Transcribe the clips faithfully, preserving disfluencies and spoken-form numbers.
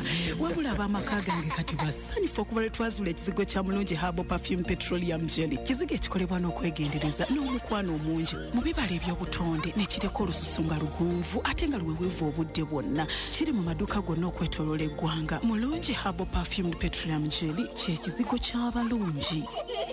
wabula ab'amaka gange kati basanyufu okuva lwe twazula ekizigo kya Mulungi Herbal Perfume Petroleum Jelly. Kizigo ekikolebwa n'okwegendereza n'omukwano omungi mu bibala eby'obutonde ne kireka olususu nga lugunvu ate nga luweweevu obudde bwonna. Kiri mu maduuka gonna okwetooloola eggwanga. Mulungi Herbal Perfume Petroleum Jelly kye kizigo ky'abalungi.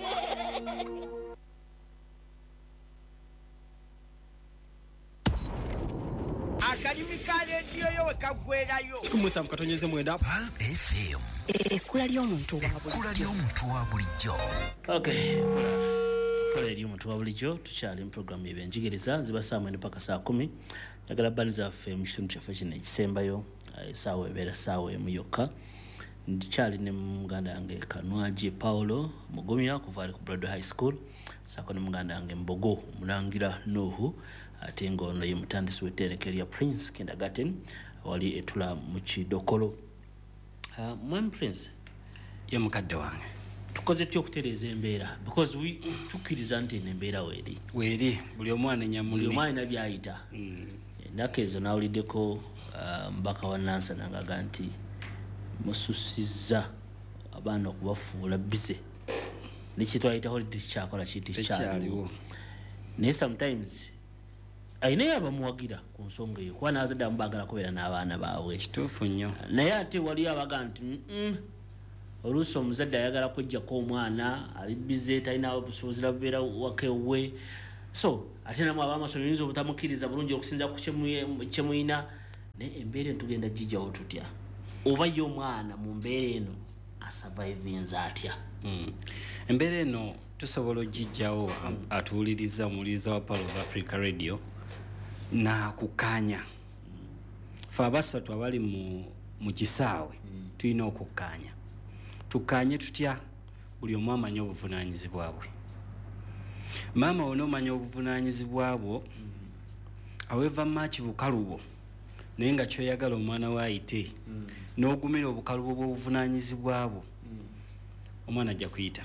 Kumusa mukatonyeze mwenda Pal F M. Ekkula ly'omuntu wa bulijjo. Ekkula ly'omuntu wa bulijjo. Okay. Pala eri omuntu wa bulijjo tukyali mu programu y'ebyenjigiriza ziba saa mwenda paka saa kumi. Njagala bbani zaffe mu kitundu kyaffe kino ekisembayo essaawa ebeera ssaawa emu yokka. Ndikyali ne muganda yange Kanwaji Paulo Mugumya kuva ali ku Broadway High School. Saako ne muganda yange Mbogo Mulangira Nuhu ate ng'ono ye mutandisi w'etterekero lya Prince Kindergarten wali etula mu Kidokolo. Uh, Mwami Prince ye mukadde wange tukoze tutya okutereeza embeera because we tukkiriza nti embeera weeri weeri buli omwana enyamunne buli omwana byayita mm. Ennaku ezo nawuliddeko uh, mbaka wa Nansana ng'aga nti mususizza abaana okubafuula bize nekitwayita holiday kyakola kiti kyaliwo naye sometimes ayinayo abamuwagira ku nsonga eyo kuba n'abazadde abamu baagala kubeera n'abaana baabwe kituufu nnyo naye ate waliyo abaga nti mm, oluusi omuzadde ayagala kwejjako omwana ali bize talina obusobozi bubeera wakewe so ate namwe ab'amasomero yinza obutamukkiriza bulungi okusinza ku kyemuyina naye embeera entugenda gijjawo tutya oba ye omwana mu mbeera eno asurvivinza atya mm. Embeera eno tusobola ogijjawo mm. atuwuliriza omuwuliriza wa Pearl of Africa Radio na kukanya mm. Fe abasatu abali mu, mu kisaawe mm. tulina okukanya tukanye tutya buli omu amanya obuvunaanyizibwa bwe maama onoomanya obuvunaanyizibwa bwo mm. however much bukalubo naye nga kyoyagala omwana waayite mm. n'ogumira obukalubo bw'obuvunaanyizibwa bwo mm. omwana ajja kuyita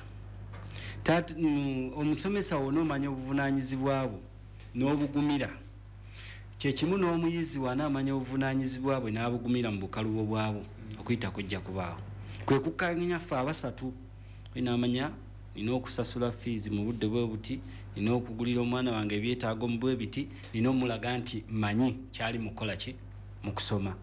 Tat, mm, omusomesa onoomanya obuvunaanyizibwa bwo n'obugumira kyekimu n'omuyizi wanaamanya obuvunaanyizibwa bwe n'abugumira mu bukalubo bwabo mm. okuyita kujja kubaawo kwe kukkaanya ffe abasatu inaamanya nina okusasula fees mu budde bwe buti nina okugulira omwana wange ebyetaago mu bwe biti nina omulaga nti manyi kyali mukola ki mu kusoma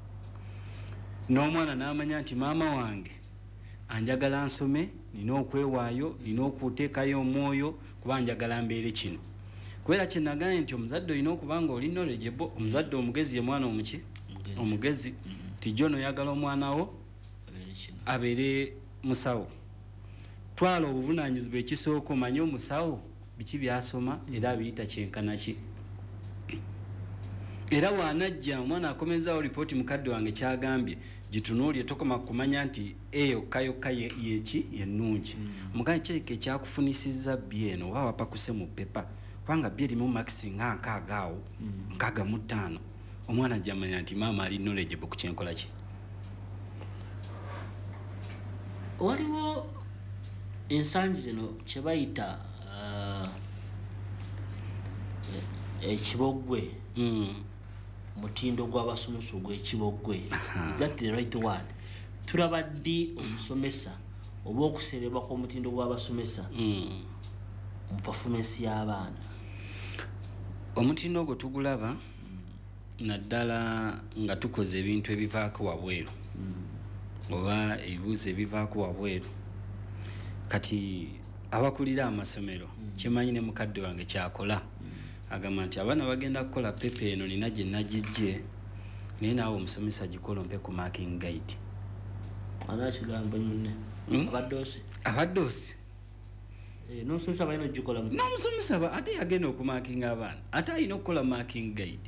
n'omwana n'amanya nti maama wange anjagala nsome nina okwewaayo nina okuteekayo omwoyo kuba njagala mbeere kino kubera kye nagambye nti omuzadde olina okuba nga oli knowledgeable omuzadde omugezi ye mwana omuki omugezi mm-hmm. Tijono yagala omwana wo abeere musawo twala obuvunaanyizibwa ekisooka omanye omusawo biki byasoma era abiyita kyenkana ki era waanajja omwana akomezaawo lipooti mukadde wange kyagambye gitunuulye tokoma kumanya nti eyo kayokka yeki yennungi omugane kireka ekyakufunisizza bbi eno oba wapakuse mu pepa kubanga bbi erimu makisi nga nkaaga awo nkaaga mu ttaano omwana ajjamanya nti maama ali knowledgeable ku kyenkola ki waliwo ensangi zino kye bayita uh, ekibogwe mm. mutindo gw'abasomesa ogw'ekibogwe is that the right word tulaba ddi omusomesa oba okuserebwa kw'omutindo gw'abasomesa mm. mu performance y'abaana omutindo ogwo tugulaba mm. naddala nga tukoze ebintu ebivaako wabweru mm. oba ebibuuzo ebivaako wabweru kati abakulira amasomero mm. kimanyi ne mukadde wange kyakola mm. agamba nti abaana bagenda kukola pepe eno nina gye nagijje naye naawe omusomesa gikola mpe ku marking guide anakigamba munne mm? abadoosi abadoosi e, n'omusomesa balina ogikola n'omusomesa ate yagenda okumakinga abaana ate alina okukola marking guide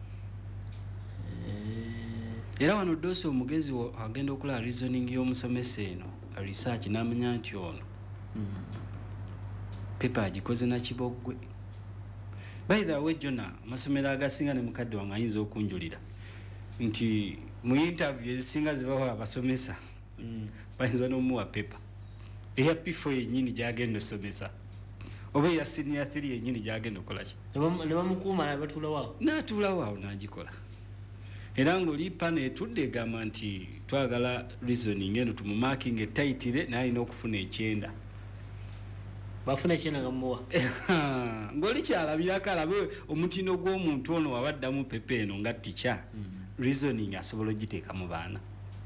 e... era wano doosi omugezi agenda okola reasoning y'omusomesa eno research n'amanya nti ono mm. pepa agikoze na kibogwe by the way Jona amasomero agasinga ne mukadde wange ayinza okunjulira nti mu interview ezisinga zibawa abasomesa mm. bayinza n'omuwa pepa eya P four yennyini gyagenda osomesa oba eya senior three yennyini gyagenda okola ki ne bamukuuma nabatulawo n'atuulawo awo n'agikola era ng'oli panel etudde egamba nti twagala reasoning eno tumumarking etitle naye alina okufuna ekyenda bafuna ekyenda nga muwa ng'oli kyalabirako alabe omutindo gw'omuntu ono wabaddamu pepe eno nga tica reasoning asobola ogiteeka mu baana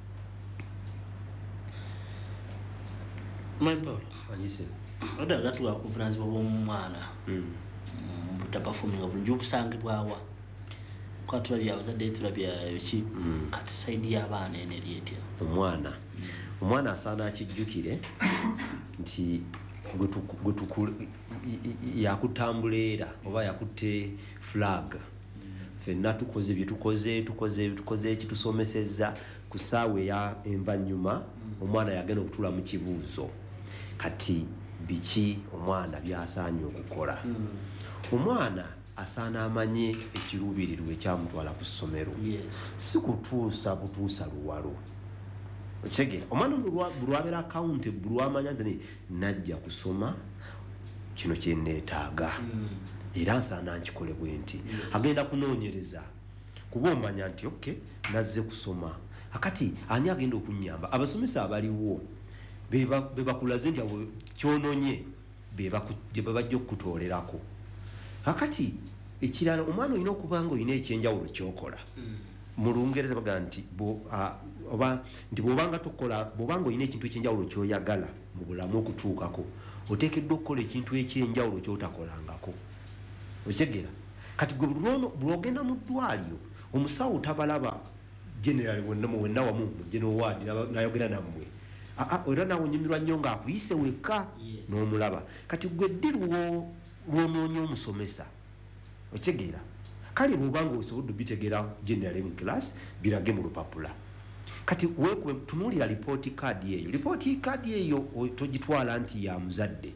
Maipolo Anyise. oda gatu akuvunanyizibwa bw'omwana butapafuminga bulungi okusangibwawa kwatulabya abazadde tulabya ki kati saidi y'abaana ene lyetya Omwana. Omwana asaana akijjukire nti gwe tukule yakutambulera oba yakutte flag. Fenna tukoze bye tukoze tukoze tukoze ekitusomesezza ku ssaawa ya envanyuma omwana yagenda okutula mu kibuuzo kati biki omwana byasaanye okukola omwana asaana amanye ekiruubirirwa ekyamutwala ku ssomero si kutuusa butuusa luwalo okitegeera omwana bulwabeera accountable lwamanya nti najja kusoma kino kye neetaaga era nsaana nkikole bwe nti agenda kunoonyereza kuba omanya nti okay nazze kusoma akati ani agenda okunyamba abasomesa abaliwo beba bebakulaze nti abo kyononye beba bajja okutoolerako akati ekirala omwana olina okuba nga olina ekyenjawulo kyokola mu Lungereza baga nti oba nti bw'obanga tokola bw'obanga olina ekintu ekyenjawulo kyoyagala mu bulamu okutuukako oteekeddwa okukola ekintu ekyenjawulo kyotakolangako okitegeera kati gwe bw'ogenda mu ddwaliro omusawo tabalaba generally wenna wenna wamu mu general ward nayogera nammwe aa era nawe onyumirwa nnyo ng'akuyise wekka n'omulaba kati gwe ddi lwonoonya omusomesa okitegeera kale bw'obanga osobodde bitegeera generally mu class birage mu lupapula kati weekube tunuulira lipooti kaadi eyo lipooti kaadi eyo togitwala nti ya muzadde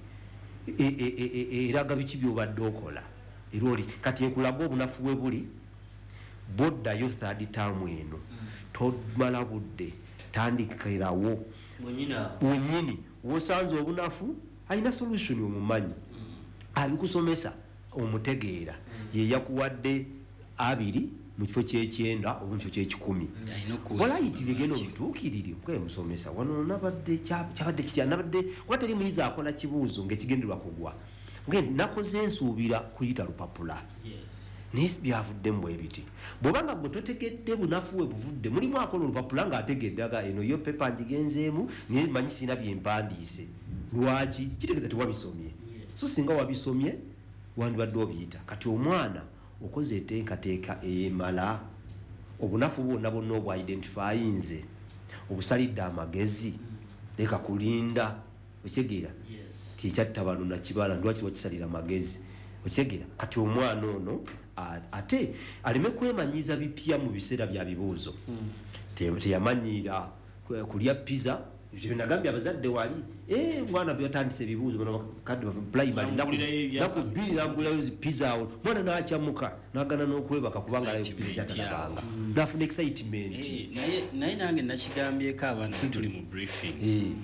eraga biki by'obadde okola era oli kati ekulaga obunafu we buli boddayo third term eno tomala budde tandikirawo wenyini wosanze obunafu alina solution omumanyi abikusomesa omutegeera ye yakuwadde abiri mu kifo ky'ekyenda oba mu kifo ky'ekikumi polayiti ligenda obutuukirire kwe musomesa wano nabadde kyabadde kitya nabadde kuba teri muyizi akola kibuuzo ng'ekigenderwa kugwa nakoze ensuubira kuyita lupapula naye byavudde mu ebiti bw'obanga gwe totegedde bunafu we buvudde mulimu akola olupapula ng'ategedde aga eno yo pepa ngigenzeemu naye manyi sirina byempandiise lwaki kitegeeza tewabisomye so singa wabisomye wandibadde obiyita kati omwana okoze enteekateeka emala obunafu bwonna bwonna obwa identifyinze obusalidde amagezi leka kulinda okitegeera tikyatta bano nakibala lwaki wakisalira amagezi okitegeera kati omwana ono ate aleme kwemanyiza bipya mu biseera bya bibuuzo teyamanyira kulya pizza ebyo nagambye abazadde wali mwana byatandise ebibuuzo kadi primary naku bbiri nagulayo pizza awo mwana n'akyamuka n'agana n'okwebaka kubanga layo pizza kyatalabanga n'afuna excitement naye nange nakigambyeko abaana tuli mu briefing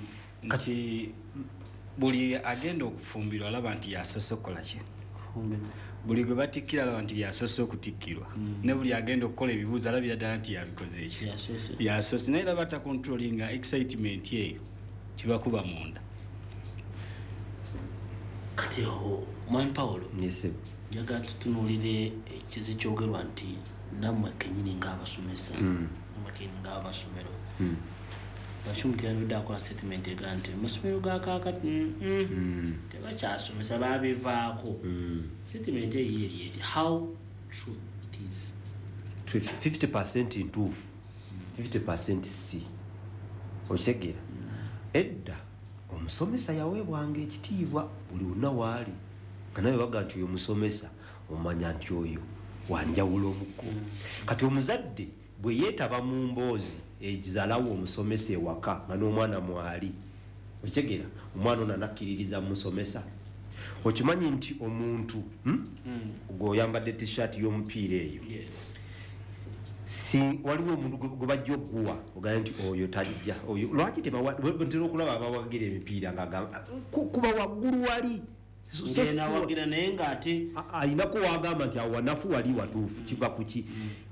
nti buli agenda okufumbirwa alaba nti yasoose okukola ki buli gwe batikkira alaba nti yasoose okutikkirwa ne buli agenda okukola ebibuuzo alabira ddala nti yabikoze eki yasoose naye laba takontrolinga excitement eyo kibakuba munda kati awo mwami Paulo njagala tutunuulire ekizi kyogerwa nti nammwe kenyini ng'abasomesa nammwe kenyini ng'abasomero Bashumti yaludde akola statement ega nti amasomero ga kaakati tebakyasomesa babivaako statement eyo eri eri how true it is fifty percent ntuufu fifty percent si okitegeera edda omusomesa yaweebwanga ekitiibwa buli wonna waali nga nawe baga nti oyo musomesa omanya nti oyo wanjawulo omukko kati omuzadde bwe yeetaba mu mboozi ekizaalawo omusomesa ewaka nga n'omwana mwali okitegeera omwana ono anakkiririza musomesa okimanyi nti omuntu gweoyambadde t-shirt y'omupiira eyo si waliwo omuntu gwe bajja okuguwa ogambye nti oyo tajja oyo lwaki tebantera okulaba abawagira emipiira ngagamba kuba waggulu wali nawagira naye ng'ate ayinako wagamba nti awo wanafu wali watuufu kiva kuki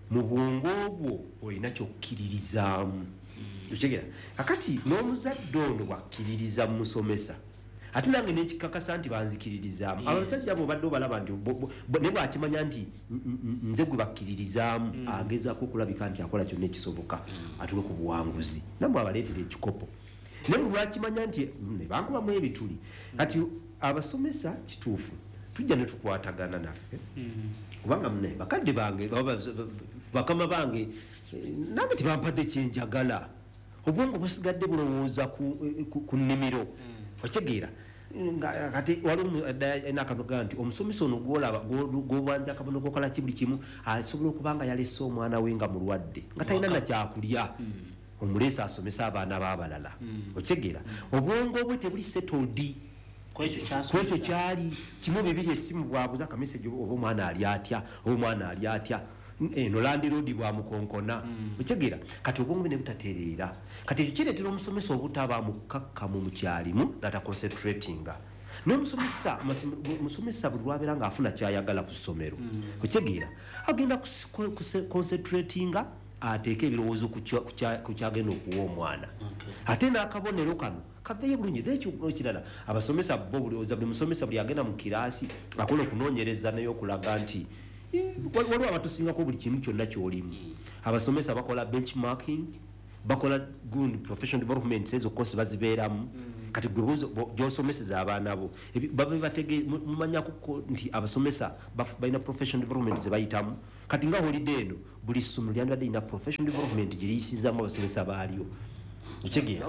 mu bwongo obwo olina kyokkiririzaamu okitegeera kakati n'omuzadde ono bwakkiririza musomesa ate nange nekikakasa nti banzikiririzaamu abasajja abo badde obalaba nti ne bwakimanya nti nze gwe bakkiririzaamu agezaako okulabika nti akola kyonna ekisoboka atuwe ku buwanguzi namwe abaleetera ekikopo naye lwakimanya nti nebankubamu ebituli kati abasomesa kituufu tujja ne tukwatagana naffe kubanga mune bakadde bange bakama bange nabo tebampadde kyenjagala obwongo busigadde bulowooza ku nnimiro okitegeera kati waliwo nakanoga nti omusomesa ono gwolaba gwobanja akabono kokola ki buli kimu asobola okuba nga yalese omwana we nga mulwadde nga talina nakyakulya omuleesa asomesa abaana b'abalala okitegeera obwongo obwe tebuli settled kwekyo kyali kimu bibiri essimu bwabuza akameseji oba omwana ali atya oba omwana ali atya eno landiroodi bwamukonkona okitegeera kati obwongo bwe ne butatereera kati ekyo kireetera omusomesa obutaba mukakkamu mukyalimu nataconcentratinga n'omusomesa omusomesa buli lwabeera ng'afuna kyayagala ku ssomero okitegeera agenda concentratinga ateeka ebirowoozo ku kyagenda okuwa omwana ate n'akabonero kano kaveyo bulungi ekyo kirala abasomesa bo bulowooza buli musomesa buli agenda mu kiraasi akola okunoonyereza naye okulaga nti waliwo abatusingako buli kimu kyonna kyolimu abasomesa bakola benchmarking bakola good professional development ezo kosi bazibeeramu kati gyosomeseza abaana bo babe batege mumanyako nti abasomesa balina professional development zebayitamu kati nga holiday eno buli ssomero lyandibadde lina professional development gyeriyisizaamu abasomesa baalyo okitegeera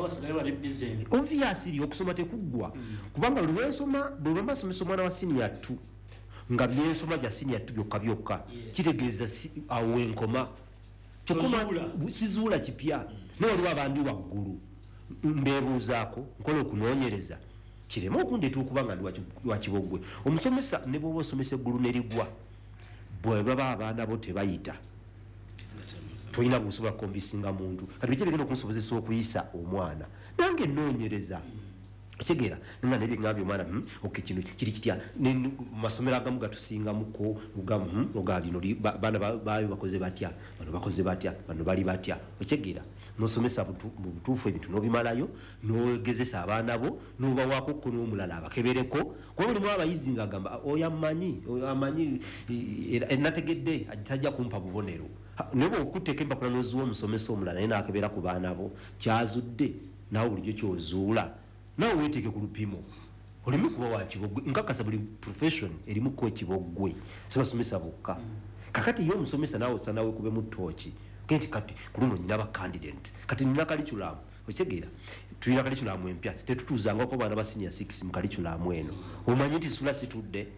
obviously okusoma tekuggwa kubanga buli lwensoma buli lwembasomesa omwana wa senior two nga byensoma gya senior two byokka byokka kitegeeza awo wenkoma sizuula kipya naye waliwo abandi waggulu mbeebuuzaako nkola okunoonyereza kireme okundeeta okuba nga ndi wakibogwe omusomesa ne bwoba osomesa eggulu ne ligwa bwe baba abaana bo tebayita tolina busobola kukonvisinga muntu kati biki bigenda okunsobozesa okuyisa omwana nange noonyereza okitegeera nga nebyengambye omwana oke kino kiri kitya mumasomero agamu gatusingamuko ugamu ogalino baana bayo bakoze batya bano bakoze batya bano bali batya okitegeera nosomesa mu butuufu ebintu n'obimalayo nogezesa abaana bo nobawaako ko n'omulala abakebereko kuba mulimu abayizi nga agamba oyo amanyi oyo amanyi nategedde tajja kumpa bubonero naye okuteeka empapula noziwa omusomesa omulala naye nakebera ku baana bo kyazudde nawe bulijjo kyozuula nawe weteeke ku lupimo olimu kuba wakibogwe nkakasa buli profession erimu ko kibogwe sibasomesa bokka kakati yo omusomesa nawe osa nawe kube mu tooki kenti kati kuluno nyina ba candidate kati nina curriculum okitegeera tulina curriculum empya tetutuuzangako baana ba senior six mu curriculum eno omanyi nti sula situdde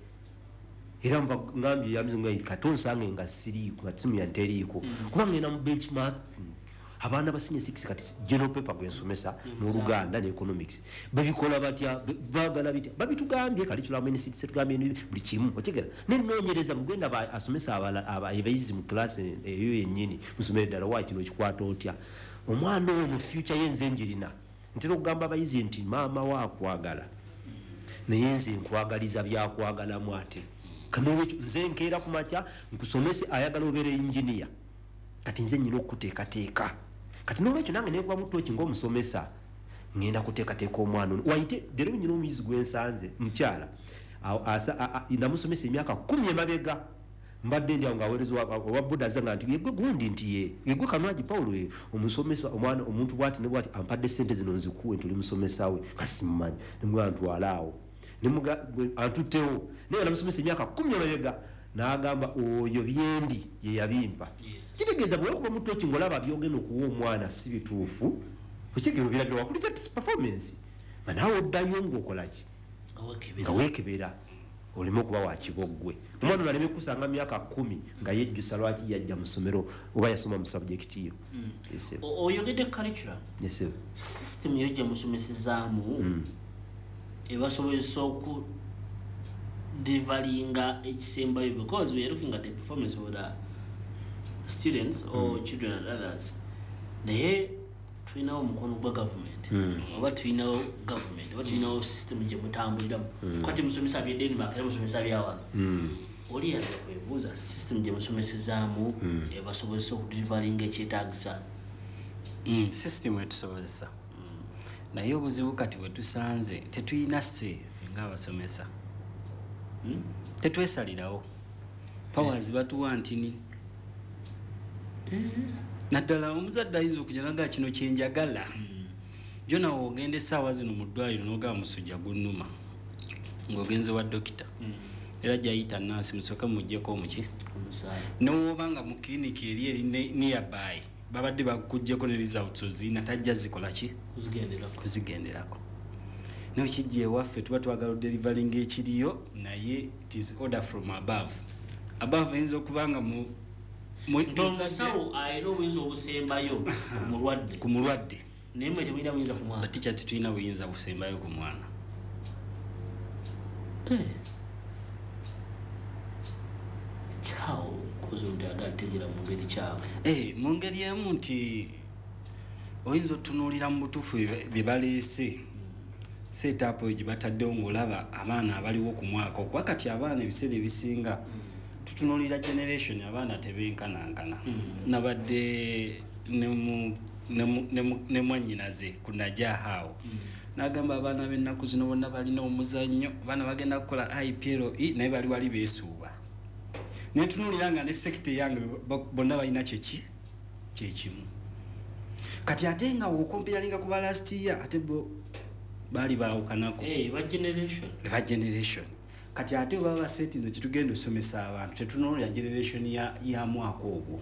era ngambye yamizunga katonsange nga siri nga timu yanteriiko kuba ngenda mu benchmark abaana ba senior six kati general paper gwensomesa n'oluganda ne economics babikola batya bagala bitya babitugambye curriculum eni sitse tugambye buli kimu okitegeera nenoonyereza mugenda asomesa abayizi mu class eyo yennyini musomere ddala wa kino kikwata otya omwana owo mu future yenze njirina ntera okugamba abayizi nti maama waakwagala naye nze nkwagaliza byakwagalamu ate kanolwekyo nze nkeera ku makya nkusomese ayagala obeera engineer kati nze nyina okuteekateeka kati nolwekyo nange nekuba mutooki ngaomusomesa ngenda kuteekateeka omwana ono waite dero nyina omuyizi gwensanze mukyala namusomesa emyaka kumi emabega mbadde ndi awo ngaaweereza owa buda zanga nti yegwe gundi nti ye yegwe kanwagi paulo omusomesa omwana omuntu bwati ne bwati ampadde sente zino nzikuwe nti oli musomesa we kasimumanyi nemugamba ntwala awo antuttewo naye namusomesa emyaka kumi emabega n'agamba oyo byendi ye yabimpa kitegeeza bwe kuba mutoki ngolaba byogenda okuwa omwana si bituufu okitegeera obirabira wakulisa performance nga naawe oddayo ng'okolaki nga weekebera oleme okuba wakiboggwe omwana olwaleme kusanga myaka kumi nga yejjusa lwaki yajja mu ssomero oba yasoma mu sabjekiti yo oyogedde curriculum system yojja musomesezaamu ebasobozesa oku divalinga ekisembayo because we are looking at the performance of the students or mm. children and others naye tulinawo omukono gwa government oba tulinawo government oba tulinawo system gye mutambuliramu kati musomesa byedeni makera musomesa byawano oli yaza kwebuuza system gye musomesezaamu ebasobozesa okudelivaringa ekyetaagisa. Mm, system etusobozesa mm. naye obuzibu kati wetusanze tetuyina save ng'abasomesa mm? tetwesalirawo powers batuwa ntini naddala omuzadde ayinza okujja naga kino kyenjagala jo nawe ogenda essaawa zino mu ddwaliro n'ogaba musujja gunnuma ng'ogenze wa dokita era gyayita nansi musooke muggyeko omuki n'owoba nga mu kiriniki eri eri nearby babadde bakuggyeko ne results ozina tajja zikola ki kuzigenderako naye kijja ewaffe tuba twagala delivering ekiriyo naye it is order from above above eyinza okuba nga mu omusawo ayina obuyinza obusembayo ku mulwadde naye mwe temulina buyinza ku mwana batikya tetulina buyinza busembayo ku mwana. kyawo kuzundaagategera mu ngeri kyawo mu ngeri emu nti oyinza otunuulira mu butuufu bye baleese seetapu gye bataddewo ng'olaba abaana abaliwo ku mwaka okuba kati abaana ebiseera ebisinga tutunuulira generation abaana tebenkanankana nabadde ne mwannyinaze ku najahaawo n'agamba abaana b'ennaku zino bonna balina omuzannyo abaana bagenda kukola I P L E naye bali wali beesuuba netunuulira nga ne sekita yange bonna balina kyeki kyekimu kati ate nga wokompeyalinga ku ba last year ate bo bali baawukanako eba generation kati ate baba basetinze kitugenda osomesa abantu tetunuulira generation ya, ya mwaka ogwo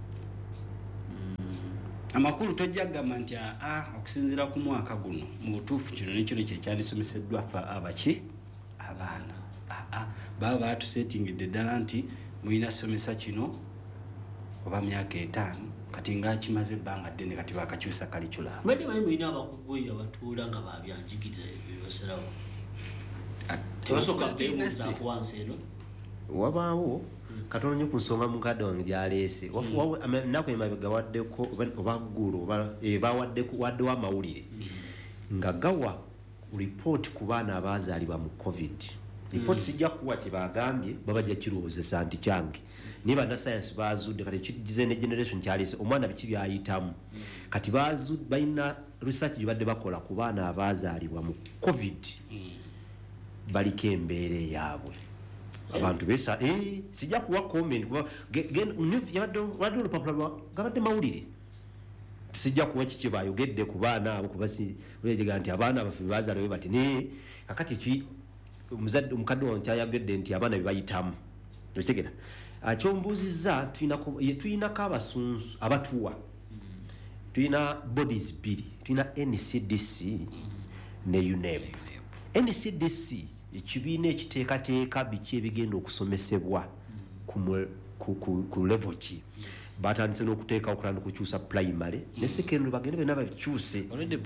amakulu tojja kugamba nti ah, okusinziira ku mwaka guno mu butuufu kino nekyo kyekyandisomesebwa fa abaki abaana ah, ah, baba batusetingidde ddala nti mulina somesa kino oba myaka etaano kati nga kimaze ebbanga ddene kati bakakyusa kalicula mbadde manyi mulina abakuguyi abatuula nga babyanjigiriza ebibaserawo tebasooka beebuuza ku wansi eno wabaawo katono nnyo ku nsonga mukadde wange gyaleese ennaku emabega waddeko oba ggulu waddewo amawulire nga gawa ripooti ku baana abaazaalibwa mu covid ripooti sijja kuwa kyebagambye babajja kirowoozesa nti kyange naye bannasayansi baazudde kati kigize ne generation kyaleese omwana biki byayitamu kati balina research gye badde bakola ku baana abaazaalibwa mu covid baliko embeera eyaabwe abantu besa eh sijja kuwa comment yabadde olupapula lwa gabadde mawulire sijja kuwa kiki bayogedde ku baana abo kubasi ulegega nti abaana baffe baazaalibwa bati ne kakati ki omuzadde omukadde wange kyayagedde nti abaana bebayitamu okitegera akyombuuzizza tuyinako abasunsu abatuwa tuyina bodies bbiri tuyina N C D C ne U N E B. N C D C ekibiina ekiteekateeka biki ebigenda okusomesebwa ku level ki batandise n'okuteeka okulanda kukyusa primary ne secondary bagende bena bakyuse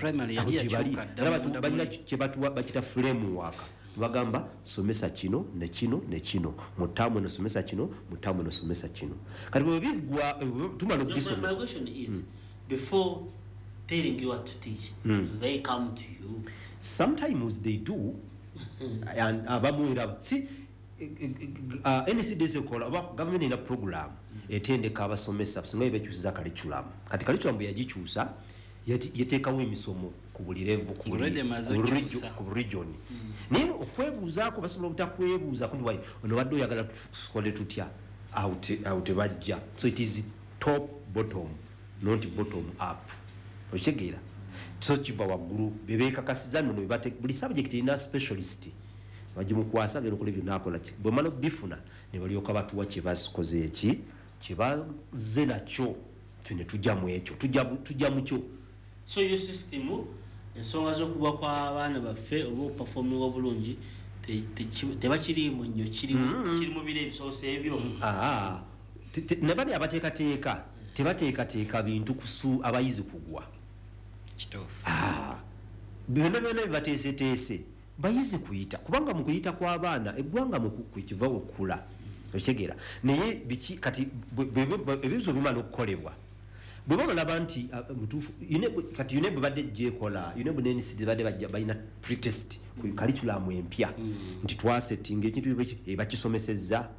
balina kyebatuwa bakita framework bagamba somesa kino ne kino ne kino mutamu eno somesa kino mutamu eno somesa kino kati bwe bigwa tumala okubisomesa before telling you what to teach mm. do they come to you? Sometimes they do and abamuira si uh, N C D C kola government ina program etendeka abasomesa singa bekyusiza curriculum kati curriculum yagikyusa yateekawo emisomo ku buli level ku region naye okwebuuzaako basobola obutakwebuuza kundi wayi ono badde oyagala tukole tutya awo tebajja so it is top bottom not bottom up okitegeera so kiva waggulu bebeekakasiza nno bebate buli subject erina specialist bagimukwasa genda okola ebyo naakola ki bwe mala bifuna ne balyoka batuwa kye bazikoze eki kye bazze nakyo ffe ne tujja mu ekyo tujja mu kyo. So your system ensonga z'okugwa kw'abaana baffe oba okupafominga obulungi tebakiriimu nnyo kiri mu biro ebisoose ebyo ne bali abateekateeka tebateekateeka bintu kusu abayizi kugwa kituufu byonna byonna bibateeseteese bayizi kuyita kubanga mu kuyita kw'abaana eggwanga mukiva okula okitegeera naye biki kati ebibuzo bimala okukolebwa bwe balaba nti mutuufu kati UNEB badde gyekola UNEB n'ensi badde bajja balina pretest ku curriculum empya nti twasettinga ekintu bakisomesezza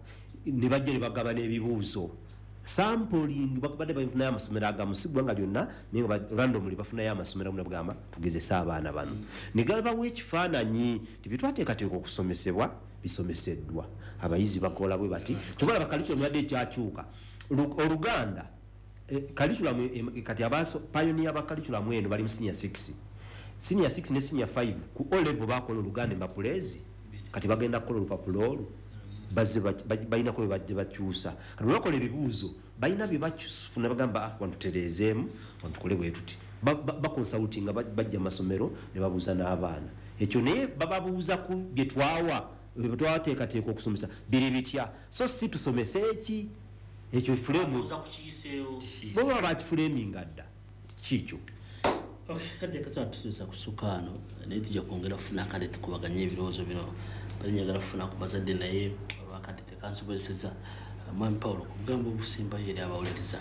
ne bajja ne bagaba n'ebibuuzo sampling bakubadde bafunayo amasomero agamu si ggwanga lyonna naye nga randomly bafunayo amasomero amu nabagamba tugezesa abaana bano ne gabawo ekifaananyi tibitwateekateeka okusomesebwa bisomeseddwa abayizi bakola bwe bati kyokka laba curriculum yadde ekyakyuka oluganda curriculum kati abaso pioneer ba curriculum eno bali mu senior six senior six ne senior five ku O level bakola oluganda mbapulezi kati bagenda kukola olupapula olwo bazze balina ko bajje bakyusa kati bakola ebibuuzo balina bye bakufuna bagamba wantu tereezeemu wantu kole bwe tuti bakonsultinga bajja masomero ne babuuza n'abaana ekyo naye bababuuza ku bye twawa bye twateekateeka okusomesa biri bitya so si tusomese eki ekyo fulemu baba bakifulaminga dda kikyo kade kasa tususa kusukano naye tujja kwongera kufuna akade tukubaganya ebirowoozo bino balinjagala kufuna ku bazadde naye olwakade tekansobozeseza mwami Paulo kugamba obusembayo eri abawuliriza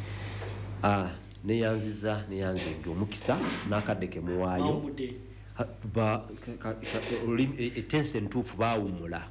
neyanziza neyanzenge omukisa n'akadde kemuwaayo etense entuufu baawumula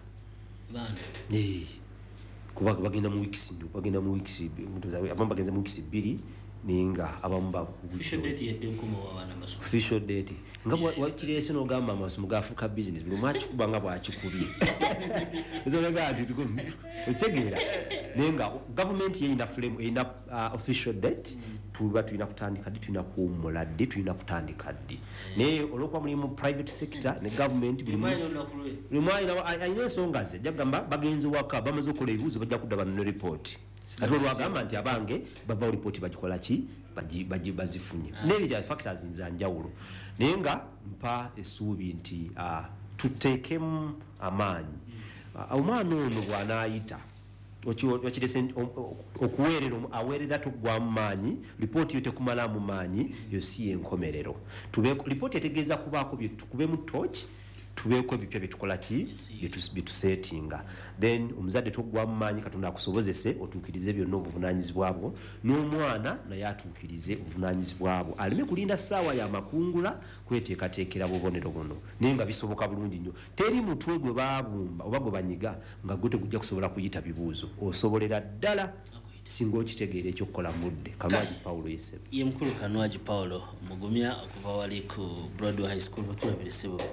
kuba bagenda mu weeks bagenda mu weeks abamu bagenze mu weeks bbiri ninga abamu official date nga wakirese n'ogamba amasomo gafuuka business buli mwaki kubanga bwakikubye ezolega nti otegeera nenga government yeyina frame eyina official date tuba tulina kutandika ddi tulina kuwummula ddi tulina kutandika ddi naye olwokuba muli mu private sector ne government buli mwayina ayina ensonga ze jagamba bagenzi waka bamaze okukola ebibuuzo bajja kudda bano report ate olwagamba nti abange bava report bagikola ki bazifunye n'ebirya factors nzanjawulo naye nga mpa essuubi nti tuteekemu amaanyi omwana ono bw'anaayita okirese okuweerera aweerera tugwamu maanyi lipooti yo tekumalamu maanyi yo si yenkomerero lipooti etegeeza kubaako tukubemu torch tubeeko ebipya byetukola ki byetusetinga then omuzadde togwamu maanyi katonda akusobozese otuukirize byonna obuvunaanyizibwa bwo n'omwana naye atuukirize obuvunaanyizibwa bwo aleme kulinda ssaawa ya makungula kweteekateekera bubonero buno naye nga bisoboka bulungi nnyo teri mutwe gwe baabumba oba gwe banyiga nga gwe tegujja kusobola kuyita bibuuzo osobolera ddala singa okitegeera ekyokukola mudde Kanwaji Paulo yesebe ye mukulu Kanwaji Paulo mugumya okuva wali ku Broadway High School batulabirisebo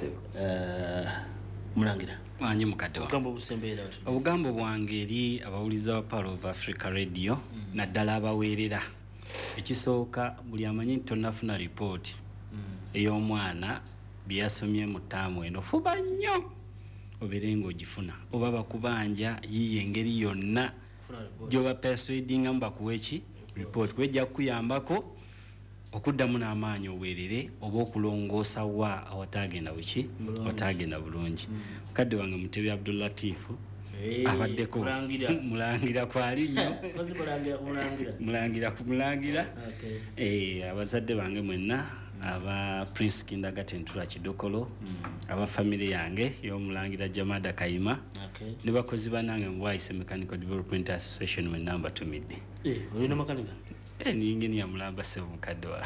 mulangira wanyi mukadde wa obugambo obusembeera obugambo bwange eri abawuliza wa Pearl of Africa Radio mm. naddala abaweerera ekisooka buli amanyi nti tonnafuna report mm. ey'omwana byasomye mu ttaamu eno fuba nnyo obeere ng'ogifuna oba bakubanja yiye engeri yonna gyoba persuadinga mbakuwa eki report kwejja kukuyambako okuddamu n'amaanyi oweerere oba okulongoosa wa awatagenda wiki awatagenda bulungi mukadde wange Mutebi Abdullatifu abaddeko mulangira kwali nnyo mulangira ku mulangira abazadde bange mwenna aba Prince Kindergarten Tula Kidokolo aba family yange y'omulangira Jamada Kayima ne bakozi banange mu Bwaise Mechanical Development Association mu number two midde eh olina makanika eh ningi ni amulamba se mukadde wange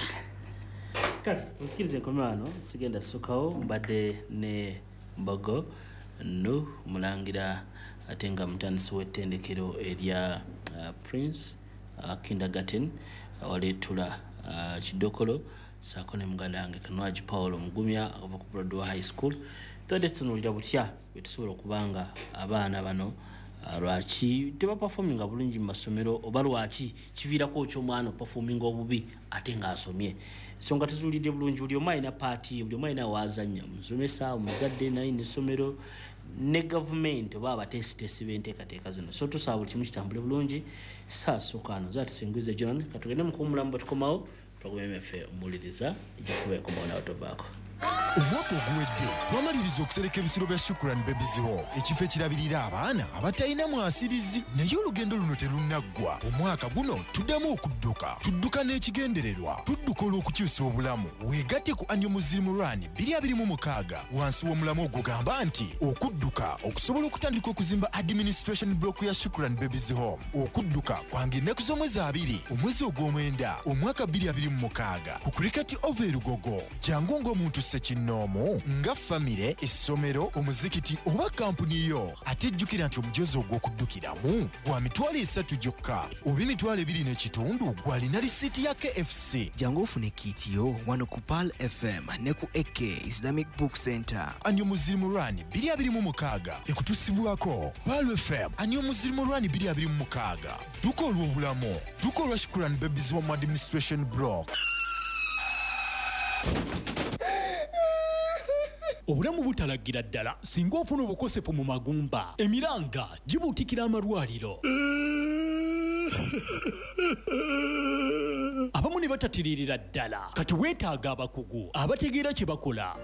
kale usikirize komano sigenda sukawo mbadde ne Mbogo no mulangira atenga mutandisi w'ettendekero erya uh, Prince uh, Kindergarten uh, wali Tula uh, Kidokolo sakone muganda wange Kanwaji Paulo mugumya ova ku Broadway High School tode tunulira butya betusobola okubanga abaana bano lwaki teba performing bulungi mu masomero oba lwaki kiviirako okyo omwana performing obubi ate nga asomye so nga tuzulidde bulungi buli omu alina paati buli omu alina waazannya musomesa omuzadde naye n'essomero ne government oba abatesitesi b'enteekateeka zino so tusaba buli kimu kitambule bulungi saasookaano zaatusinguize John katugende mu kuwummulamu batukomawo program efe omuliriza ejja kubeeko na otovaako omwaka oguwedde twamaliriza okusereka ebisiro bya Shukrani Babies Hall ekifo ekirabirira abaana abatalina mwasirizi naye olugendo luno terunaggwa omwaka guno tuddamu okudduka tudduka n'ekigendererwa tudduka olw'okukyusa obulamu weegatte ku Annual Muslim Run bbiri abiri mu mukaaga wansi w'omulamu ogugamba nti okudduka okusobola okutandika okuzimba administration block ya Shukrani Babies Hall okudduka kwange ennaku z'omwezi abiri omwezi ogw'omwenda omwaka bbiri abiri mu mukaaga ku Cricket Over Lugogo jangu ng'omuntu Sekino n'omu nga famire, essomero, omuzikiti oba kampuni yo. Ate jjukira nti omujozi ogw'okuddukiramu gwa mitwalo esatu gyokka oba emitwalo ebiri n'ekitundu gw'alina lisiiti ya K F C. Jangu ofune kiitiyo wano ku Pearl F M ne ku A K Islamic Book Center. Ani omuzirimu lwani bbiri abiri mu mukaaga ekutusibwako. Pearl F M ani omuzirimu lwani bbiri abiri mu mukaaga. Duka olw'obulamu, duka olwa Shukuran Babies Home Administration Block. Obulamu butalagira ddala singa ofuna obukosefu mu magumba, emiranga gibuutikira amalwaliro. Abamu ne batatiririra ddala kati weetaaga abakugu abategeera kye bakola.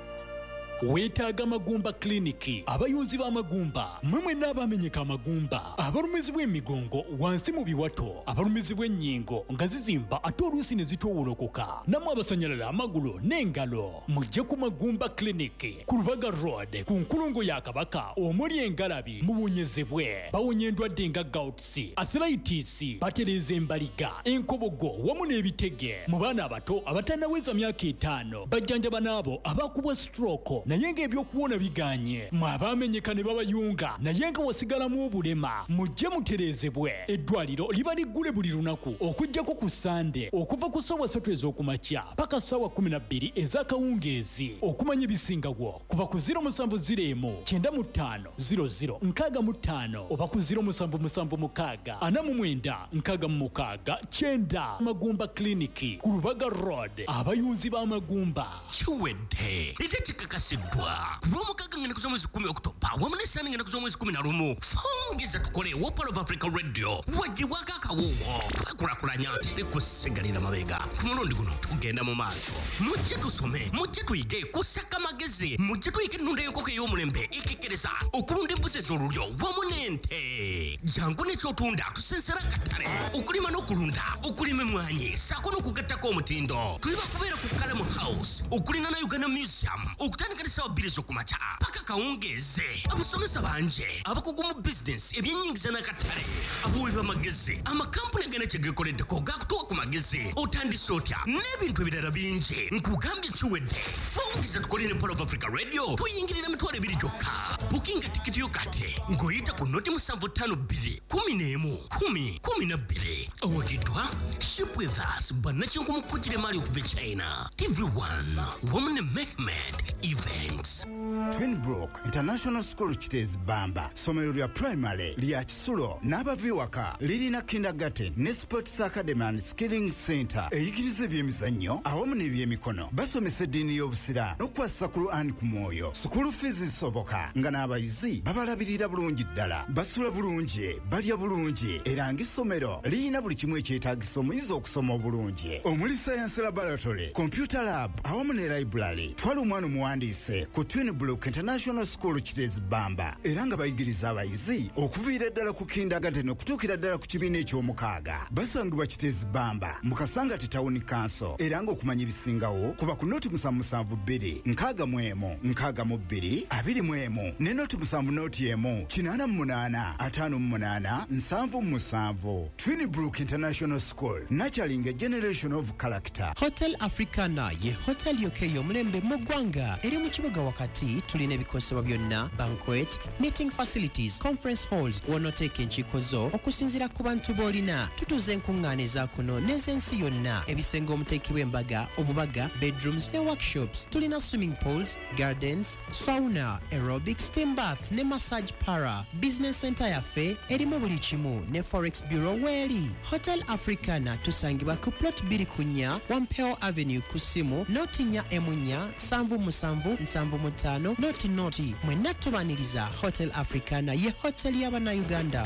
Weetaaga Magumba Kliniki, abayunzi b'amagumba, mmwe mwenna abamenyeka amagumba, abalumizibwa emigongo wansi mu biwato, abalumizibwa ennyingo nga zizimba ate oluusi ne zitowolokoka, nammwe abasanyalala amagulu n'engalo, mujje ku Magumba Kliniki ku Lubaga Road ku nkulungo ya Kabaka omuli engalabi mubunyezebwe. Bawonya endwadde nga gouts, arthritis, batereeza embaliga, enkobogo wamu n'ebitege. Mu baana abato abatannaweza myaka etaano bajjanjaba n'abo abakubwa stroke naye ng'ebyokuwona biganye. Mwe abamenyeka ne babayunga naye nga wasigalamu obulema, mujje mutereezebwe. Eddwaliro liba liggule buli lunaku okuggyako ku Sande okuva ku ssaawa ssatu ez'okumakya paka ssaawa kkumi na bbiri ez'akawungeezi. Okumanya ebisingawo kuba ku ziro musanvu ziro emu kyenda mu ttaano ziro ziro nkaaga mu ttaano oba ku ziro musanvu musanvu mukaaga ana mu mwenda nkaaga mu mukaaga kyenda. Magumba Kliniki ku Lubaga Road, abayunzi b'amagumba. Kiwedde ite kikakasidwa ku lw'omukaaga ngenda ku z'omwezi kkumi Oktoba wamu ne Sande ngenda ku z'omwezi kkumi na lumu. Fongeza tukole wa Pearl of Africa Radio wagibwako akawuwo twekulakulanya tekusigalira mabega. Ku mulundi guno tugenda mu maaso, mujje tusome, mujje tuyige kusaka magezi, mujje tuyige ennunda y'enkoko ey'omulembe ekekkereza okulunda embuzi ez'olulyo wamu n'ente. Jangu n'ekyotunda tusensera katale okulima n'okulunda, okulima emmwanyi ssaako n'okugattako omutindo. Tuliba kubeera ku Kalamu House okulina na Uganda Museum okutandika n'essaawa bbiri ez'okumakya paka kawungeeze. Abasomesa banje, abakugu mu bizinesi, ebyennyingiza n'akatale, abawi b'amagezi, amakampuni agenda kye geekoleddeko gaakutuwa ku magezi. Otandise otya n'ebintu ebirala bingi nkugambye kiwedde. Fongeza tukole ne Pearl of Africa Radio tuyingirira emitwalo ebiri gyokka. Bukinga tikiti yo kati ng'oyita ku noti musanvu ttaano bbiri kumi n'emu kumi kumi na bbiri. Owagiddwa Ship with Us bannakinku mu kkujjira emaali okuva e China. T V one wamu ne Mehmed Events. Twinbrook International School Kitezi Bamba, somero lya primary lya Kisulo n'abaviwaka lirina kindergarten ne sports academy and skilling center eyigiriza ebyemizannyo awamu n'ebyemikono. Basomesa eddiini y'obusira n'okukwasa ku Quran ku mwoyo. School fees zisoboka nga n'abayizi babalabirira bulungi ddala, basula bulungi, balya bulungi era ng'essomero lirina buli kimu ekyetaagisa omuyizi okusoma obulungi omuli science laboratory, computer lab awamu ne library. Twala omwana omuwandiise ku Twinbrook International School Kitezi Bamba era nga bayigiriza abayizi okuviira ddala ku kindergarten okutuukira ddala ku kibiina eky'omukaaga. Basangibwa Kitezi Bamba mu Kasangati Town Council era ng'okumanya ebisingawo kuba ku noti musanvu musanvu bbiri nkaaga mu emu nkaaga mu bbiri abiri mu emu ne noti musanvu noti emu kinaana mu munaana ataano mu munaana nsanvu mu musanvu. Twinbrook International School nurturing a generation of character. Hotel Africana ye hotel yokka ey'omulembe mu ggwanga eri mu kibuga wakati. Tulina ebikosebwa byonna, banquet, meeting facilities, conference halls w'onooteeka enkiiko zo okusinziira ku bantu b'olina. Tutuuza enkuŋŋaana eza kuno n'ez'ensi yonna, ebisenge omuteekebwa embaga, obubaga, bedrooms ne workshops. Tulina swimming pools, gardens, sauna, aerobics, steam bath ne massage para. Business center yaffe erimu buli kimu ne forex bureau weeri. Hotel Africana tusangibwa ku plot bbiri ku nnya Wampeo Avenue ku ssimu noti nnya emu nnya nsanvu musanvu nsanvu mu ttaano noti noti. Mwenna tubaniriza Hotel Africana ye hotel y'Abannayuganda.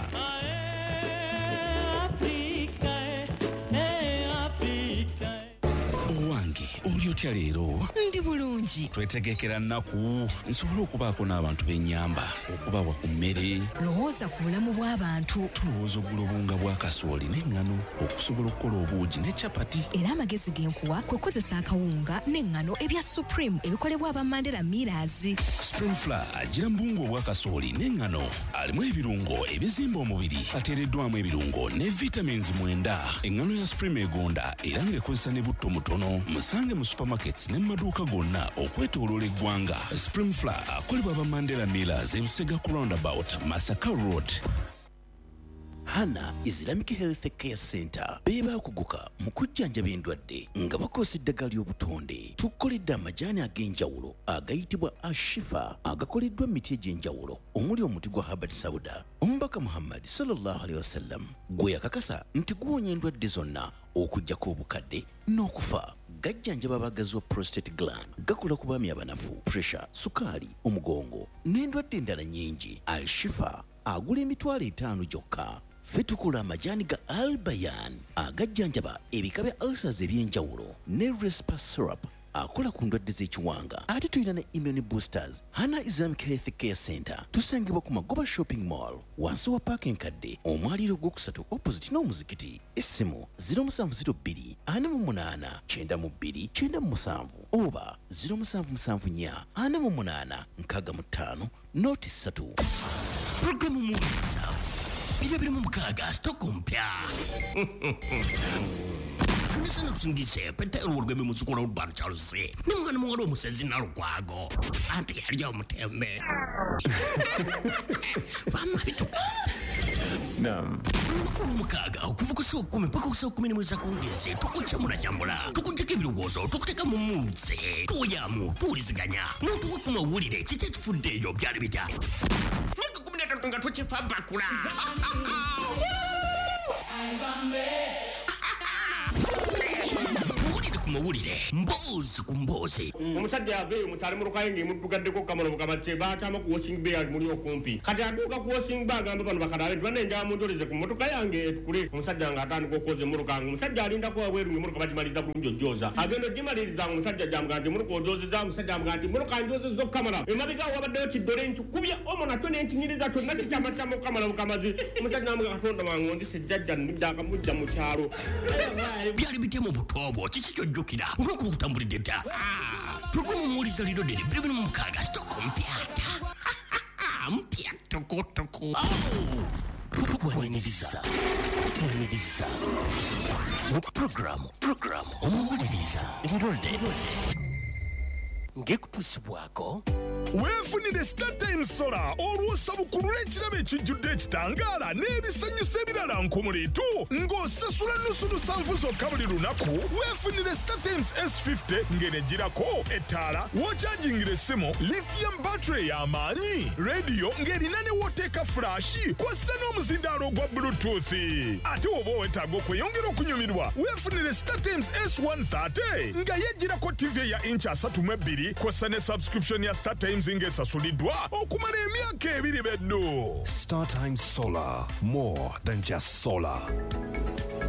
Owange oli otya leero? Ndi bulungi. Twetegekera nnaku nsobole okubaako n'abantu b'ennyamba okubawa ku mmere. Lowooza ku bulamu bw'abantu. Tulowooza oggula obunga bwa kasooli n'eŋŋano okusobola okukola obuugi ne capati. Era amagezi genkuwa kwe kukozesa akawunga n'eŋŋano ebya Supreme ebikolebwa aba Mandela Millers. Spring Flour agira mbungu obwa kasooli n'eŋŋano alimu ebirungo ebizimba omubiri ateereddwamu ebirungo ne vitamins mwenda. Eŋŋano ya Supreme egonda era ng'ekozesa ne butto mutono. Musange mu supermarkets ne mu maduuka gonna okwetooloola eggwanga. Spring Flour akolebwa aba Mandela Millers e Busega ku roundabout Masaka Road. Hana Islamic Health Care Center beba kuguka mu kujjanjaba endwadde nga bakozesa eddagala ly'obutonde. Tukoledde amajaani ag'enjawulo agayitibwa Ashifa agakoleddwa emiti egy'enjawulo omuli omuti gwa Habat Sauda. Omubaka Muhammad sallallahu alaihi wasallam gwe yakakasa nti guwonya endwadde zonna okuggyako obukadde n'okufa. Gajjanjaba abagazi wa prostate gland, gakola ku baami abanafu, pressure, sukaali, omugongo n'endwadde endala nnyingi. Al-Shifa agula emitwalo etaano gyokka. Ffe tukola amajaani ga Al-Bayan agajjanjaba ebika bya ulcers eby'enjawulo ne Respa syrup akola ku ndwadde z'ekiwanga. Ate tulina ne immune boosters. Hana Islamic Health Care Center tusangibwa ku Magoba Shopping Mall wansi wa paaka enkadde omwaliro ogwokusatu opposite n'omuzikiti. Essimu zero seven zero two ana mu munaana kyenda mu bbiri kyenda mu musanvu oba zero seven seven four ana mu munaana nkaaga mu ttaano noti ssatu. Programu muliza bira biri mu mukaaga stoko mpya. Funisana tusingize peta urugwe mu sukura urban Charles. Ni mwana mwalo omusezi narukwago. Anti yarya omutembe. Vama bituka. Naam. Mukuru mukaga okuvuga so kumi paka so kumi nimweza kuongeze tukucha munajambula tukujeka ebirowozo tukuteka mu mutse tuyamu tuliziganya n'otuwe ku mawulire kiki ekifudde eyo byali bitya nika kumi na tatu nga tukifa bakula kumawulire mbozi ku mbozi. Omusajja aveeyo mutali murukaye ng'emuddugaddeko kamalo mukamatye bakyama ku washing bay ali muli okumpi kati aduuka ku washing bay agamba bano bakadale tibanenjala munjoleze ku mmotoka yange etukule. Omusajja ng'atandika okwoza emmotoka nga omusajja alinda kuwa bweru ng'emmotoka bagimaliza bulungi ojooza agenda ogimaliriza omusajja gyamuga nti emmotoka ojoozeza omusajja amuga nti emmotoka njoozezza okukamala emabega wabaddeyo kiddole nkikubya omo natyo nenkinyiriza kyonna kikyamakyama okukamala bukamazi. Omusajja namuga Katonda wange onzise ejjajja nnujja akamujja mu kyalo. Byali bitya mu butobo kiki kyojjukira olw'okuba okutambulidde dda. Programu muwuliza liro ddiri bbiri bbiri mu mukaaga stoko mpyata mpya tokotoko. Tukwaniriza tukwaniriza mu programu programu omuwuliriza ebirodde ng'ekutuusibwako. Weefunire StarTimes Solar olw'osabukulula ekirabo ekijjudde ekitangaala n'ebisanyusa ebirala nkumuliitu ng'osasula nnusu lusanvu zokka buli lunaku. Weefunire StarTimes S fifty ng'enegirako ettaala w'okyajingira essimu, lithium battery y'amaanyi, rediyo ng'erina ne wooteeka fulashi kw'ossa n'omuzindaalo ogwa Bluetooth. Ate oba owetaaga okweyongera okunyumirwa weefunire StarTimes S one thirty nga yejjirako T V ya inch asatu mu ebbiri kw'ossa ne subscription ya StarTimes ng'esasuliddwa okumala emyaka ebiri beddu. StarTimes Solar, more than just solar.